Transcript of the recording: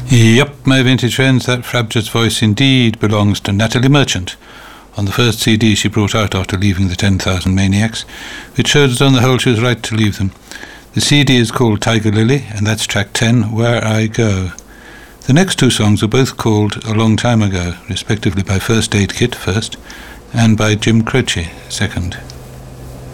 Yep, my vintage friends, that frabjous voice indeed belongs to Natalie Merchant, on the first CD she brought out after leaving the 10,000 Maniacs, which showed that on the whole she was right to leave them. The CD is called Tiger Lily, and that's track 10, Where I Go. The next two songs are both called A Long Time Ago, respectively by First Aid Kit first, and by Jim Croce second.